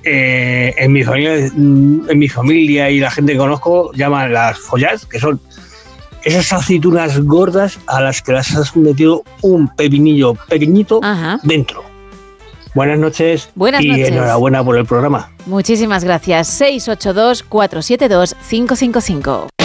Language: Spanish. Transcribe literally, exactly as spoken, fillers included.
eh, en mi familia, en mi familia y la gente que conozco llaman las follas, que son esas aceitunas gordas a las que las has metido un pepinillo pequeñito Ajá. dentro. Buenas noches Buenas y noches. enhorabuena por el programa. Muchísimas gracias. seis ocho dos, cuatro siete dos, cinco cinco cinco.